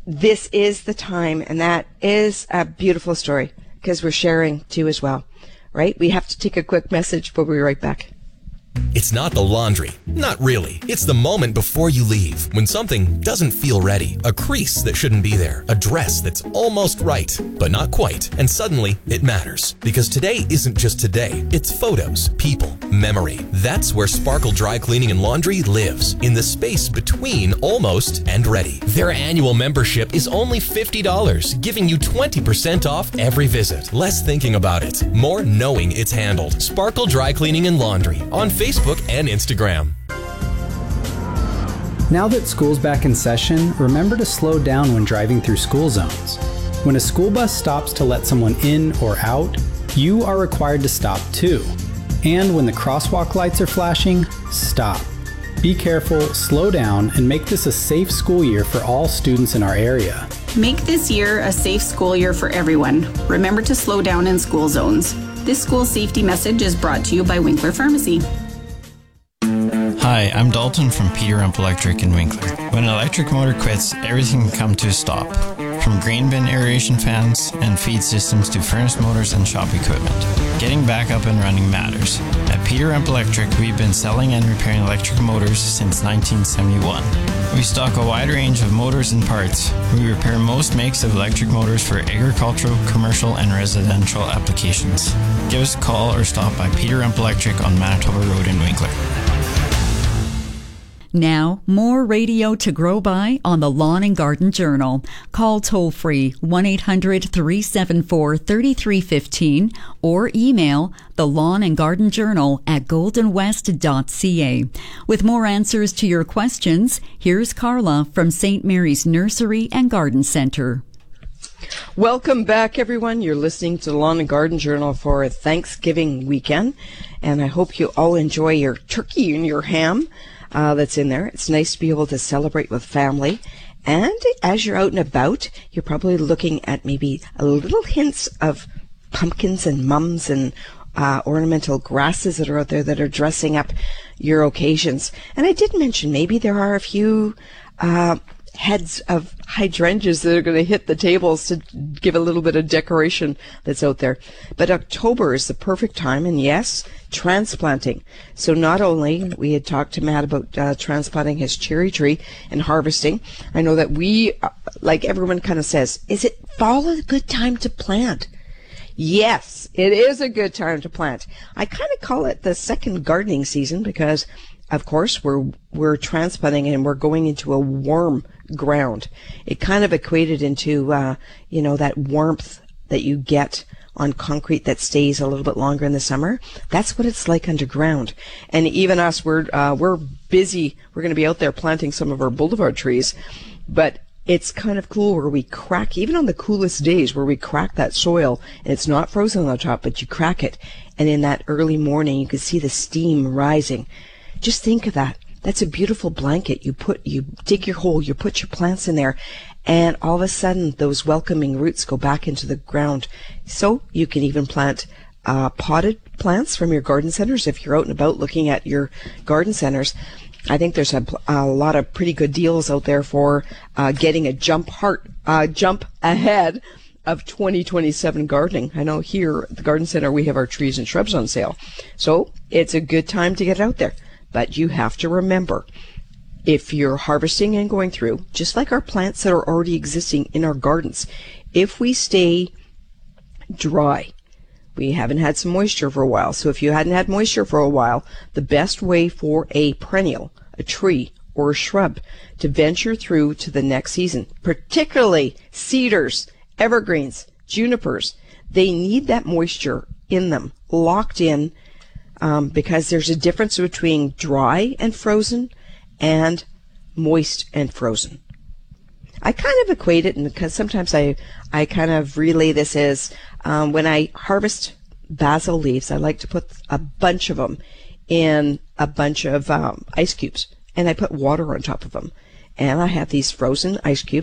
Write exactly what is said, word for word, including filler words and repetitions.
this is the time, and that is a beautiful story because we're sharing too as well, right? We have to take a quick message, but we'll be right back. It's not the laundry. Not really. It's the moment before you leave, when something doesn't feel ready. A crease that shouldn't be there. A dress that's almost right, but not quite. And suddenly, it matters. Because today isn't just today. It's photos, people, memory. That's where Sparkle Dry Cleaning and Laundry lives. In the space between almost and ready. Their annual membership is only fifty dollars, giving you twenty percent off every visit. Less thinking about it, more knowing it's handled. Sparkle Dry Cleaning and Laundry on Facebook and Instagram. Now that school's back in session, remember to slow down when driving through school zones. When a school bus stops to let someone in or out, you are required to stop too. And when the crosswalk lights are flashing, stop. Be careful, slow down, and make this a safe school year for all students in our area. Make this year a safe school year for everyone. Remember to slow down in school zones. This school safety message is brought to you by Winkler Pharmacy. Hi, I'm Dalton from Peter Rump Electric in Winkler. When an electric motor quits, everything can come to a stop. From grain bin aeration fans and feed systems to furnace motors and shop equipment. Getting back up and running matters. At Peter Rump Electric, we've been selling and repairing electric motors since nineteen seventy-one. We stock a wide range of motors and parts. We repair most makes of electric motors for agricultural, commercial, and residential applications. Give us a call or stop by Peter Rump Electric on Manitoba Road in Winkler. Now, more radio to grow by on the Lawn and Garden Journal. Call toll-free one eight hundred three seven four three three one five or email the Lawn and Garden Journal at golden west dot c a. With more answers to your questions, here's Carla from Saint Mary's Nursery and Garden Center. Welcome back, everyone. You're listening to the Lawn and Garden Journal for Thanksgiving weekend, and I hope you all enjoy your turkey and your ham. Uh, that's in there. It's nice to be able to celebrate with family. And as you're out and about, you're probably looking at maybe a little hints of pumpkins and mums and uh, ornamental grasses that are out there that are dressing up your occasions. And I did mention maybe there are a few uh, heads of hydrangeas that are going to hit the tables to give a little bit of decoration that's out there. But October is the perfect time, and yes, transplanting. So not only we had talked to Matt about uh, transplanting his cherry tree and harvesting. I know that we, uh, like everyone kind of says, is it fall a good time to plant? Yes, it is a good time to plant. I kind of call it the second gardening season because, of course, we're we're transplanting and we're going into a warm ground. It kind of equated into, uh, you know, that warmth that you get on concrete that stays a little bit longer in the summer. That's what it's like underground. And even us, we're uh, we're busy. We're going to be out there planting some of our boulevard trees, but it's kind of cool where we crack, even on the coolest days, where we crack that soil and it's not frozen on the top, but you crack it, and in that early morning you can see the steam rising. Just think of that. That's a beautiful blanket. You put, you dig your hole, you put your plants in there, and all of a sudden those welcoming roots go back into the ground. So you can even plant uh, potted plants from your garden centers if you're out and about looking at your garden centers. I think there's a, a lot of pretty good deals out there for uh, getting a jump heart, uh, jump ahead of twenty twenty-seven gardening. I know here at the garden center we have our trees and shrubs on sale. So it's a good time to get out there. But you have to remember, if you're harvesting and going through, just like our plants that are already existing in our gardens, if we stay dry, we haven't had some moisture for a while. So if you hadn't had moisture for a while, the best way for a perennial, a tree or a shrub to venture through to the next season, particularly cedars, evergreens, junipers, they need that moisture in them, locked in, um, because there's a difference between dry and frozen and moist and frozen. I kind of equate it, and because sometimes I, I kind of relay this as um, when I harvest basil leaves, I like to put a bunch of them in a bunch of um, ice cubes, and I put water on top of them. And I have these frozen ice cubes